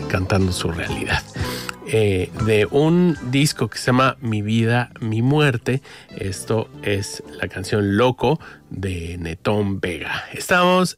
cantando su realidad. De un disco que se llama Mi Vida, Mi Muerte. Esto es la canción Loco de Netón Vega. Estamos